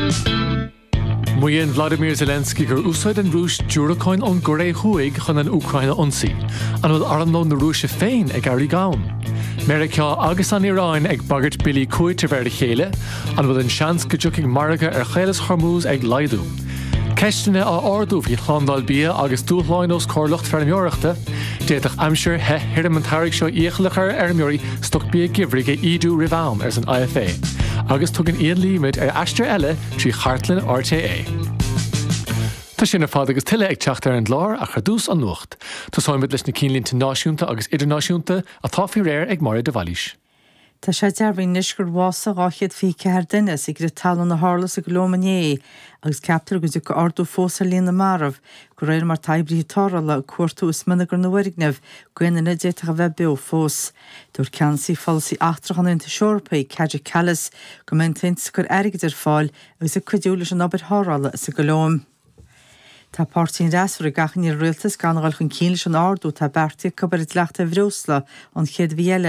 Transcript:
Muíonn Vladimir Zelensky gur úsáid an Rúis dúracáin ón Guré Huaig chun an Ucraine ionsaí, an bhfuil arm na Rúise féin ag airí gabhaim. Mericeá agus an Iráin ag bagart bilí cuaite ver de chéile, an bhfuil an seans go dtiocfaidh marga Chéileas Hormuz ag laidú. Ceistine á ardú bhí chlándal bia agus dúthláin os cóirlacht fearmioireachta, déadach aimseir hirmantáigh seo íochlachar armioirí stoc bia gibhrig idú ribhám ar san IFA, agus tugann iad límid ar aistir eile trí chartlan RTA. Tá sin ar fád agus tuile ag teacht ar an lár a chardús an nuacht. Tásáimid leis na cínlínta náisiúnta agus idirnáisiúnta a táfií réir ag Máire de Vallis. Tá sé dearbhín nisgur bhása gáchiad fí ceir duine i gur talan na hálas a glómané agus ceaptar agus go ardú fósa lína marmh go réir mar taibrí tárala cuairtús minigur na bharigneh gcuine na déta a bheith beo fós. Dúir ceansaí falsaí achtrachan inta seorpaí ceidir celas go maintaint gur airgid ar fáil agus a cuidiúla an obair thárala sa glóm. Tá pártín rasfar a gachan í rialtas gan gáil chun cílis an ardú tá bertí cobar leachta bhreosla an chéad bhíile